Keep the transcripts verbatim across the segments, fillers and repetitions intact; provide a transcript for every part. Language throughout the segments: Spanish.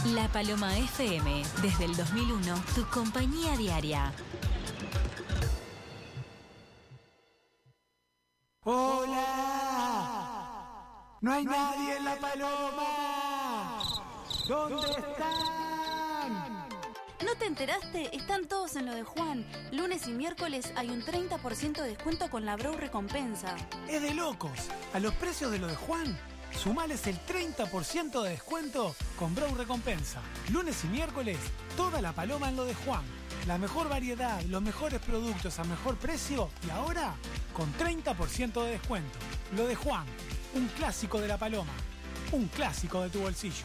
La Paloma F M, desde el dos mil uno, tu compañía diaria. ¡Hola! ¡No hay nadie en La Paloma! ¿Dónde están? ¿No te enteraste? Están todos en lo de Juan. Lunes y miércoles hay un treinta por ciento de descuento con la Brau Recompensa. ¡Es de locos! A los precios de lo de Juan, sumales el treinta por ciento de descuento con Brau Recompensa. Lunes y miércoles, toda La Paloma en lo de Juan. La mejor variedad, los mejores productos a mejor precio y ahora con treinta por ciento de descuento. Lo de Juan, un clásico de La Paloma, un clásico de tu bolsillo.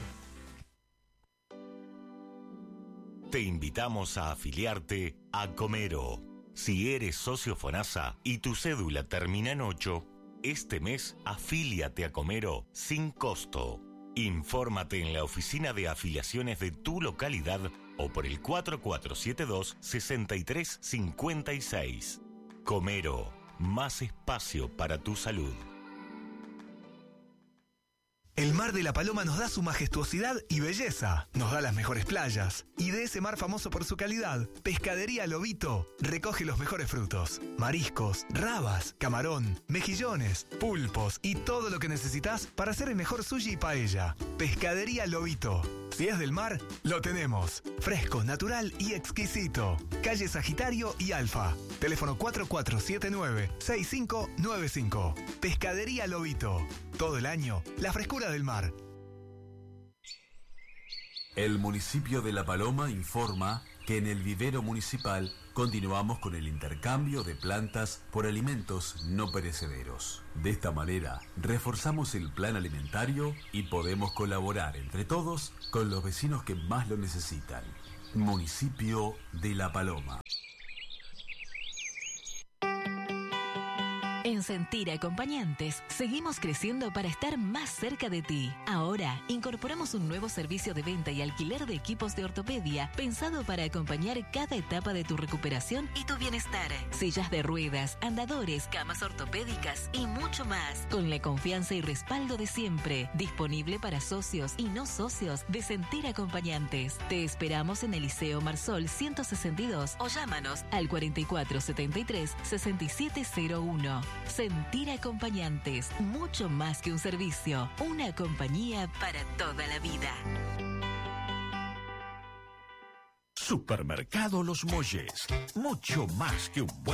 Te invitamos a afiliarte a Comero. Si eres socio FONASA y tu cédula termina en ocho, este mes afíliate a Comero sin costo. Infórmate en la oficina de afiliaciones de tu localidad o por el cuatro cuatro siete dos, seis tres cinco seis. Comero, más espacio para tu salud. El mar de La Paloma nos da su majestuosidad y belleza, nos da las mejores playas, y de ese mar famoso por su calidad, Pescadería Lobito recoge los mejores frutos, mariscos, rabas, camarón, mejillones, pulpos y todo lo que necesitas para hacer el mejor sushi y paella. Pescadería Lobito. Si es del mar, lo tenemos. Fresco, natural y exquisito. Calle Sagitario y Alfa. Teléfono cuatro cuatro siete nueve, seis cinco nueve cinco. Pescadería Lobito. Todo el año, la frescura del mar. El municipio de La Paloma informa que en el vivero municipal continuamos con el intercambio de plantas por alimentos no perecederos. De esta manera, reforzamos el plan alimentario y podemos colaborar entre todos con los vecinos que más lo necesitan. Municipio de La Paloma. En Sentir Acompañantes, seguimos creciendo para estar más cerca de ti. Ahora, incorporamos un nuevo servicio de venta y alquiler de equipos de ortopedia pensado para acompañar cada etapa de tu recuperación y tu bienestar. Sillas de ruedas, andadores, camas ortopédicas y mucho más. Con la confianza y respaldo de siempre. Disponible para socios y no socios de Sentir Acompañantes. Te esperamos en el Liceo Marsol ciento sesenta y dos o llámanos al cuatro cuatro siete tres, seis siete cero uno. Sentir Acompañantes, mucho más que un servicio, una compañía para toda la vida. Supermercado Los Molles, mucho más que un buen